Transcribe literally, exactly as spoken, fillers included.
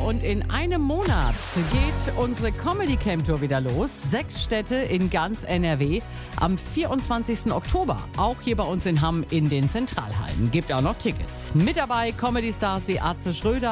und in einem Monat geht unsere Comedy Camp Tour wieder los. Sechs Städte in ganz N R W am vierundzwanzigsten Oktober. Auch hier bei uns in Hamm in den Zentralhallen. Gibt auch noch Tickets. Mit dabei Comedy Stars wie Atze Schröder,